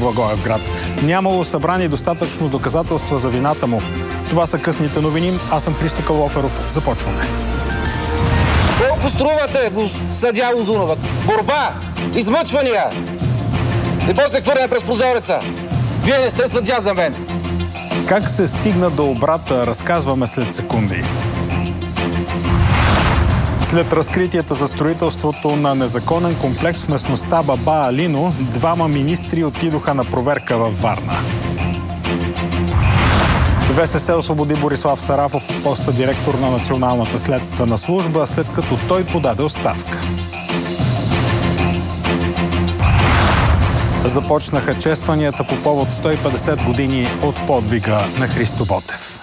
Благоевград. Нямало събрани достатъчно доказателства за вината му. Това са късните новини. Аз съм Христо Калоферов. Започваме. Колко струвате, съдия Узунова? Борба, измъчвания. И после хвърляме през прозореца. Вие не сте съдия за мен. Как се стигна до обрата, разказваме след секунди. След разкритията за строителството на незаконен комплекс в местността Баба Алино, двама министри отидоха на проверка във Варна. ВСС освободи Борислав Сарафов от поста директор на Националната следствена служба, след като той подаде оставка. Започнаха честванията по повод 150 години от подвига на Христо Ботев.